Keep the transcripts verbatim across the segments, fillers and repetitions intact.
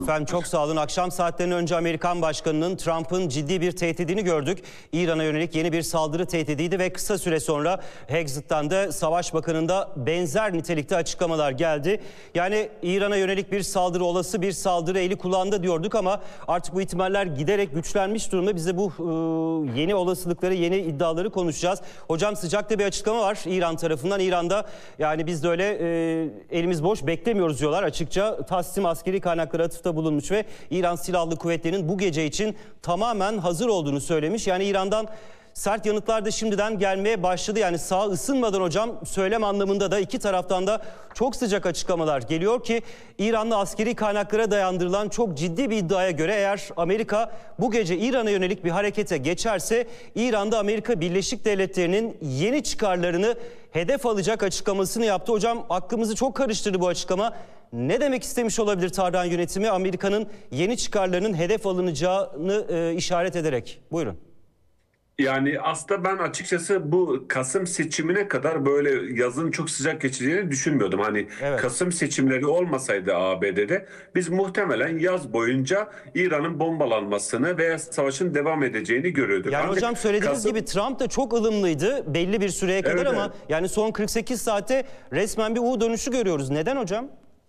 Efendim çok sağ olun. Akşam saatlerinden önce Amerikan Başkanı'nın Trump'ın ciddi bir tehdidini gördük. İran'a yönelik yeni bir saldırı tehdidiydi ve kısa süre sonra Hexit'ten de Savaş Bakanı'nda benzer nitelikte açıklamalar geldi. Yani İran'a yönelik bir saldırı, olası bir saldırı eli kulağında diyorduk ama artık bu ihtimaller giderek güçlenmiş durumda. Biz de bu e, yeni olasılıkları, yeni iddiaları konuşacağız. Hocam sıcakta bir açıklama var İran tarafından. İran'da yani biz de öyle e, elimiz boş beklemiyoruz diyorlar. Açıkça Tasnim askeri kaynakları atıfta bulunmuş ve İran Silahlı Kuvvetleri'nin bu gece için tamamen hazır olduğunu söylemiş. Yani İran'dan sert yanıtlar da şimdiden gelmeye başladı. Yani sağ ısınmadan hocam söylem anlamında da iki taraftan da çok sıcak açıklamalar geliyor ki İran'da askeri kaynaklara dayandırılan çok ciddi bir iddiaya göre eğer Amerika bu gece İran'a yönelik bir harekete geçerse İran'da Amerika Birleşik Devletleri'nin yeni çıkarlarını hedef alacak açıklamasını yaptı. Hocam aklımızı çok karıştırdı bu açıklama. Ne demek istemiş olabilir Tahran yönetimi Amerika'nın yeni çıkarlarının hedef alınacağını e, işaret ederek? Buyurun. Yani aslında ben açıkçası bu Kasım seçimine kadar böyle yazın çok sıcak geçeceğini düşünmüyordum. Hani Evet. Kasım seçimleri olmasaydı A B D'de biz muhtemelen yaz boyunca İran'ın bombalanmasını veya savaşın devam edeceğini görüyorduk. Yani Ancak hocam söylediğiniz Kasım... gibi Trump da çok ılımlıydı belli bir süreye kadar Evet, ama evet. yani son kırk sekiz saate resmen bir U dönüşü görüyoruz. Neden hocam?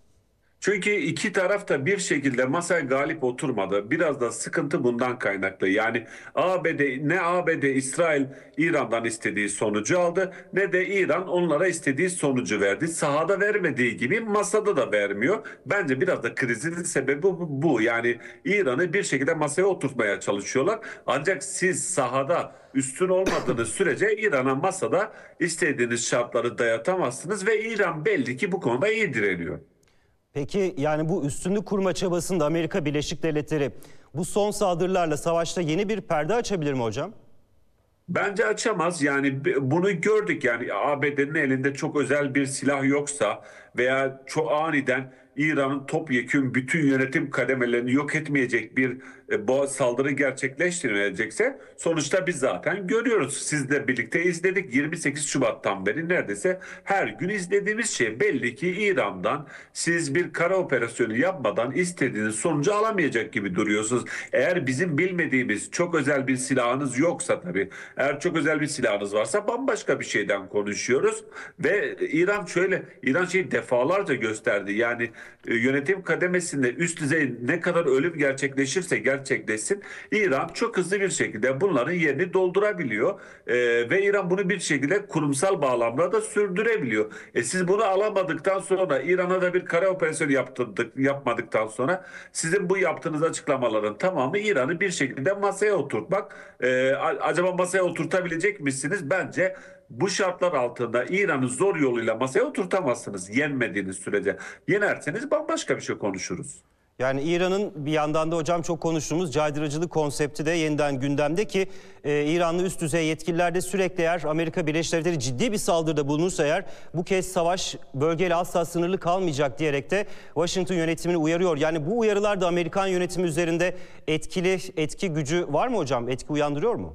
Çünkü iki taraf da bir şekilde masaya galip oturmadı. Biraz da sıkıntı bundan kaynaklı. Yani A B D ne A B D İsrail İran'dan istediği sonucu aldı ne de İran onlara istediği sonucu verdi. Sahada vermediği gibi masada da vermiyor. Bence biraz da krizin sebebi bu. bu. Yani İran'ı bir şekilde masaya oturtmaya çalışıyorlar. Ancak siz sahada üstün olmadığınız sürece İran'a masada istediğiniz şartları dayatamazsınız ve İran belli ki bu konuda iyi direniyor. Peki yani bu üstünlük kurma çabasında Amerika Birleşik Devletleri bu son saldırılarla savaşta yeni bir perde açabilir mi hocam? Bence açamaz. Yani bunu gördük. Yani A B D'nin elinde çok özel bir silah yoksa veya çok aniden İran'ın topyekün bütün yönetim kademelerini yok etmeyecek bir e, saldırı gerçekleştirmeyecekse sonuçta biz zaten görüyoruz. Sizle birlikte izledik. yirmi sekiz Şubat'tan beri neredeyse her gün izlediğimiz şey belli ki İran'dan siz bir kara operasyonu yapmadan istediğiniz sonucu alamayacak gibi duruyorsunuz. Eğer bizim bilmediğimiz çok özel bir silahınız yoksa tabii, eğer çok özel bir silahınız varsa bambaşka bir şeyden konuşuyoruz ve İran şöyle, İran şeyi defalarca gösterdi. Yani e, yönetim kademesinde üst düzey ne kadar ölüm gerçekleşirse gerçekleşsin İran çok hızlı bir şekilde bunların yerini doldurabiliyor e, ve İran bunu bir şekilde kurumsal bağlamda da sürdürebiliyor. E, siz bunu alamadıktan sonra İran'a da bir kara operasyonu yaptırdık, yapmadıktan sonra sizin bu yaptığınız açıklamaların tamamı İran'ı bir şekilde masaya oturtmak. E, acaba masaya oturtabilecek misiniz? Bence bu şartlar altında İran'ı zor yoluyla masaya oturtamazsınız yenmediğiniz sürece. Yenerseniz bambaşka bir şey konuşuruz. Yani İran'ın bir yandan da hocam çok konuştuğumuz caydırıcılık konsepti de yeniden gündemde ki e, İranlı üst düzey yetkililer de sürekli eğer Amerika Birleşik Devletleri ciddi bir saldırıda bulunursa eğer bu kez savaş bölgeyle asla sınırlı kalmayacak diyerek de Washington yönetimini uyarıyor. Yani bu uyarılar da Amerikan yönetimi üzerinde etkili etki gücü var mı hocam? Etki uyandırıyor mu?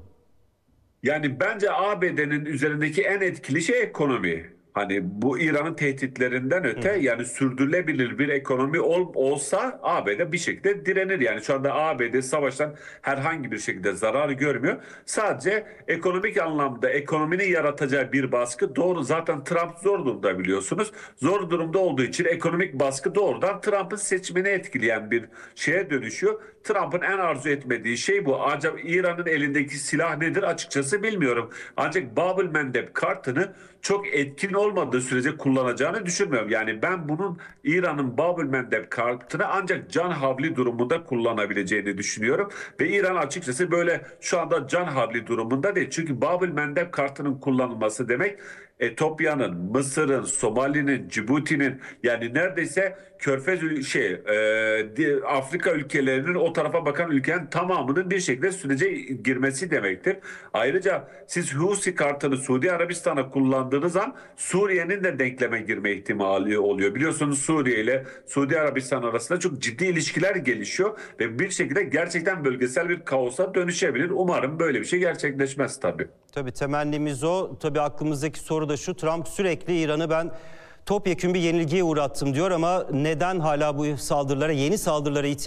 Yani bence A B D'nin üzerindeki en etkili şey ekonomi. Hani bu İran'ın tehditlerinden öte Hı. yani sürdürülebilir bir ekonomi ol, olsa A B D bir şekilde direnir. Yani şu anda A B D savaştan herhangi bir şekilde zarar görmüyor. Sadece ekonomik anlamda ekonominin yaratacağı bir baskı doğru. Zaten Trump zor durumda biliyorsunuz. Zor durumda olduğu için ekonomik baskı doğrudan Trump'ın seçimini etkileyen bir şeye dönüşüyor. Trump'ın en arzu etmediği şey bu. Acaba İran'ın elindeki silah nedir açıkçası bilmiyorum. Ancak Bab el Mandeb kartını çok etkin olmadığı sürece kullanacağını düşünmüyorum. Yani ben bunun İran'ın Bab el Mandeb kartını ancak can havli durumunda kullanabileceğini düşünüyorum. Ve İran açıkçası böyle şu anda can havli durumunda değil. Çünkü Bab el Mandeb kartının kullanılması demek Etiyopya'nın, Mısır'ın, Somali'nin, Cibuti'nin yani neredeyse Körfez şey e, Afrika ülkelerinin o tarafa bakan ülkenin tamamının bir şekilde sürece girmesi demektir. Ayrıca siz Husi kartını Suudi Arabistan'a kullandığınız an Suriye'nin de denkleme girme ihtimali oluyor. Biliyorsunuz Suriye ile Suudi Arabistan arasında çok ciddi ilişkiler gelişiyor ve bir şekilde gerçekten bölgesel bir kaosa dönüşebilir. Umarım böyle bir şey gerçekleşmez tabii. Tabii temennimiz o. Tabii aklımızdaki soru da şu: Trump sürekli İran'ı ben topyekün bir yenilgiye uğrattım diyor ama neden hala bu saldırılara, yeni saldırılara ihtiyaç